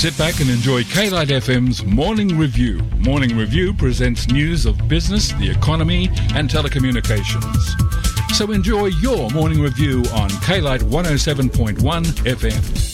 Sit back and enjoy K-Light FM's Morning Review. Morning Review presents news of business, the economy and telecommunications. So enjoy your Morning Review on K-Light 107.1 FM.